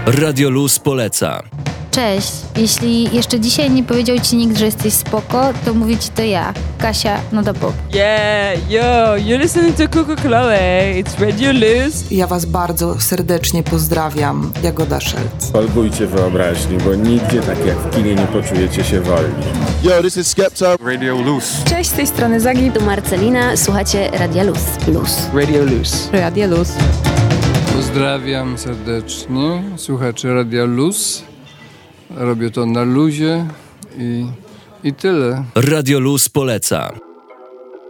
Radio Luz poleca. Cześć, jeśli jeszcze dzisiaj nie powiedział ci nikt, że jesteś spoko, to mówię ci to ja, Kasia Nodapop. Yeah, yo, you're listening to Coca-Cola, it's Radio Luz. Ja was bardzo serdecznie pozdrawiam, Jagoda Szelc. Polgujcie wyobraźni, bo nigdzie tak jak w kinie nie poczujecie się wolni. Yo, this is Skepta. Radio Luz. Cześć, z tej strony Zagi. Tu Marcelina. Słuchacie Radia Luz. Radio Luz. Radia Luz. Pozdrawiam serdecznie słuchaczy Radia Luz. Robię to na luzie i tyle. Radio Luz poleca.